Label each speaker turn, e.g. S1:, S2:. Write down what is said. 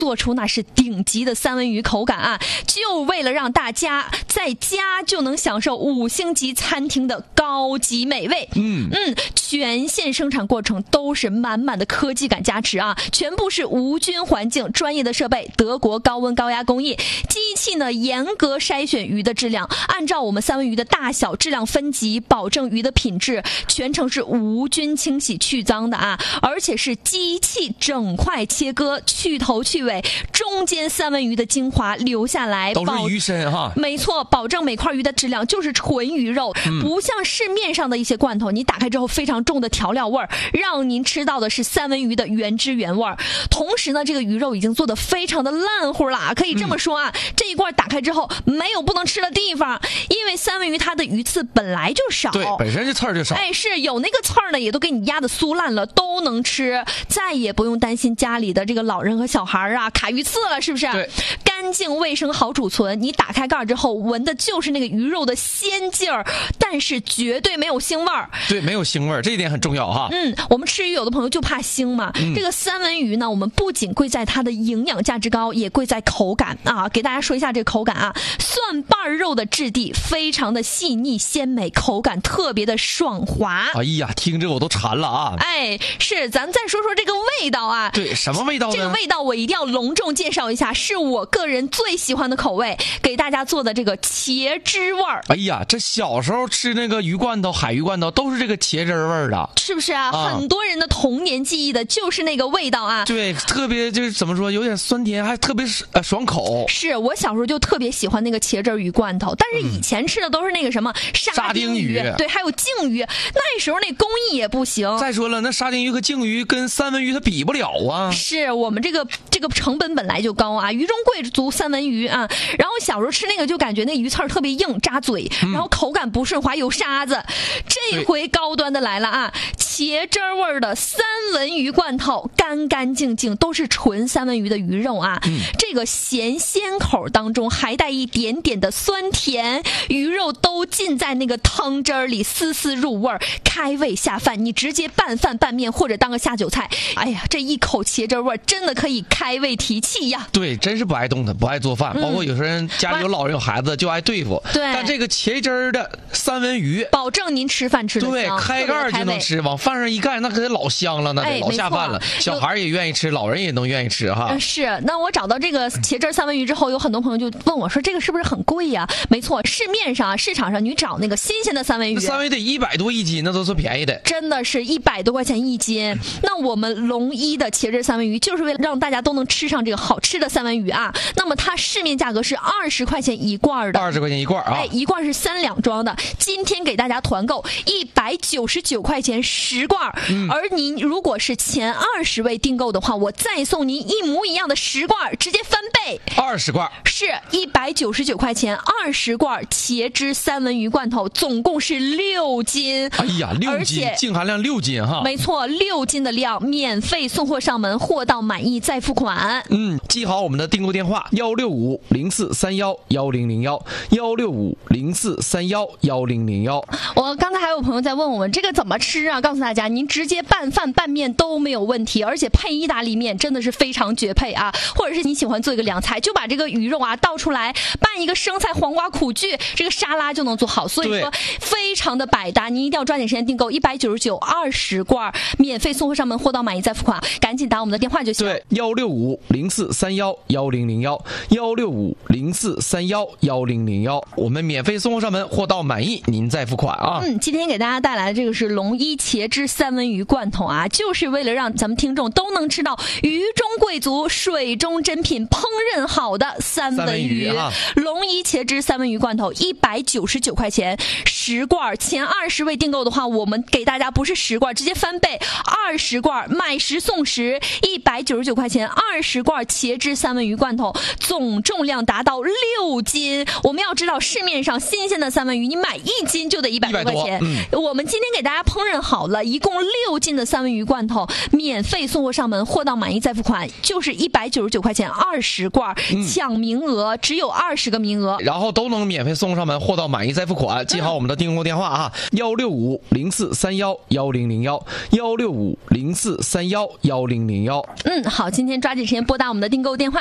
S1: 做出那是顶级的三文鱼口感啊，就为了让大家在家就能享受5星级餐厅的高级美味。全线生产过程都是满满的科技感加持啊，全部是无菌环境、专业的设备、德国高温高压工艺，机器呢严格筛选鱼的质量，按照我们三文鱼的大小质量分级，保证鱼的品质，全程是无菌清洗去脏的啊，而且是机器整块切割，去头去尾，中间三文鱼的精华留下来，
S2: 都是鱼身哈。
S1: 没错，保证每块鱼的质量就是纯鱼肉，不像市面上的一些罐头，你打开之后非常重的调料味儿，让您吃到的是三文鱼的原汁原味儿。同时呢，这个鱼肉已经做得非常的烂乎了，可以这么说啊，这一罐打开之后没有不能吃的地方，因为三文鱼它的鱼刺本来就少，
S2: 对，本身这刺儿就少，
S1: 是有那个刺儿呢，也都给你压得酥烂了，都能吃，再也不用担心家里的这个老人和小孩啊卡鱼刺了，是不是？
S2: 对，
S1: 干净卫生好储存，你打开盖之后闻的就是那个鱼肉的鲜劲儿，但是绝对没有腥味儿。
S2: 对，没有腥味儿，这一点很重要哈。
S1: 我们吃鱼有的朋友就怕腥嘛，这个三文鱼呢，我们不仅贵在它的营养价值高，也贵在口感啊。给大家说一下这个口感啊，蒜瓣肉的质地非常的细腻鲜美，口感特别的爽滑。
S2: 哎呀，听着我都馋了啊！
S1: 是，咱们再说说这个味道啊。
S2: 对，什么味道呢？
S1: 这个味道我一定要隆重介绍一下，是我个人最喜欢的口味，给大家做的这个茄汁味儿。
S2: 哎呀，这小时候吃那个鱼罐头、海鱼罐头都是这个茄汁味儿的，
S1: 是不是啊？很多人的童年记忆的就是那个味道啊。
S2: 对，特别就是怎么说，有点酸甜，还特别爽口。
S1: 是我小时候就特别喜欢那个茄汁鱼罐头，但是以前吃的都是那个什么沙丁鱼，对，还有净鱼，那时候那工艺也不行。
S2: 再说了，那沙丁鱼和净鱼跟三文鱼它比不了啊。
S1: 是我们这个成本本来就高啊，鱼中贵族三文鱼啊。然后小时候吃那个就感觉那鱼刺儿特别硬，扎嘴，然后口感不顺滑，有沙子。这回高端的来了啊，茄汁味的三文鱼罐头，干干净净，都是纯三文鱼的鱼肉啊。这个咸鲜口当中还带一点点的酸甜，鱼肉都浸在那个汤汁里，丝丝入味，开胃下饭。你直接拌饭拌面或者当个下酒菜，哎呀，这一口茄汁味真的可以开胃提气呀。
S2: 对，真是不爱动弹，不爱做饭，包括有些人家里有老人有孩子就爱对付。
S1: 对，
S2: 但这个茄汁的三文鱼，
S1: 保证您吃饭吃得香。
S2: 对，开盖就能吃，往饭上一盖，那可得老香了，那得老下饭了。小孩也愿意吃，老人也能愿意吃哈。
S1: 是，那我找到这个茄汁三文鱼之后，有很多朋友就问我说，这个是不是很贵呀？没错，市面上市场上你找那个新鲜的三文鱼，
S2: 三文鱼得100多一斤，那都是便宜的，
S1: 真的是100多块钱一斤。那我们龙一的茄汁三文鱼就是为了让大家都能吃上这个好吃的三文鱼啊。那么它市面价格是20块钱一罐的
S2: ，20块钱一罐啊，
S1: 一罐是3两装的。今天给大家团购199块钱10罐，而您如果是前20位订购的话，我再送您一模一样的10罐，直接翻倍
S2: ，20罐
S1: 是199块钱20罐茄汁三文鱼罐头，总共是6斤。
S2: 哎呀，6斤，净含量6斤哈。
S1: 没错，6斤的量，免费送货上门，货到满意再付款。
S2: 记好我们的订购电话：165-0431-1001，165-0431-1001。
S1: 我刚才还有朋友在问我们这个怎么吃啊？告诉大家，您直接拌饭拌面都没有问题，而且配意大利面真的是非常绝配啊！或者是你喜欢做一个凉菜，就把这个鱼肉啊倒出来，拌一个生菜黄瓜苦苣，这个沙拉就能做好。所以说非常的百搭，您一定要抓紧时间订购，199 20罐，免费送货上门，货到满意再付款，赶紧打我们的电话就行。
S2: 对，165-0431-1001，165-0431-1001，我们免费送货上门，货到满意您再付款啊。
S1: 今天给大家带来的这个是龙一茄汁三文鱼罐头啊，就是为了让咱们听众都能吃到鱼中贵族、水中珍品、烹饪好的三文鱼。龙一茄汁三文鱼罐头199块钱10罐，前20位订购的话，我们给大家不是10罐，直接翻倍，20罐买10送10，199块钱20罐茄汁三文鱼罐头，总重量达到6斤。我们要知道市面上新鲜的三文鱼，你买1斤就得100多块钱。我们今天给大家烹饪好了，一共6斤的三文鱼罐头，免费送货上门，货到满意再付款，就是199块钱20 罐，抢名额只有20个名额，
S2: 然后都能免费送上门，货到满意再付款。记好我们的订购电话啊，16504311001，16504311001。
S1: 好，今天抓紧时间拨打我们的订购电话。